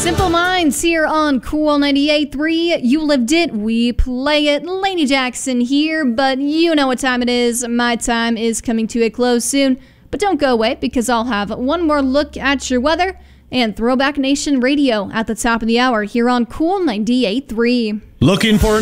Simple Minds here on Cool 98.3. You lived it, we play it. Lainey Jackson here, but you know what time it is. My time is coming to a close soon. But don't go away, because I'll have one more look at your weather and Throwback Nation Radio at the top of the hour here on Cool 98.3. Looking for